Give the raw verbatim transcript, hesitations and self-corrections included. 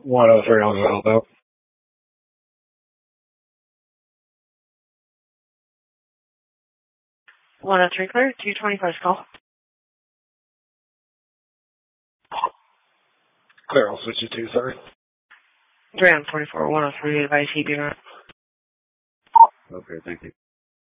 one oh three on the elbow. one oh three clear, two twenty-five call. Clear, I'll switch to two, sorry. three forty-four, one oh three, advice, he do not. Okay, thank you.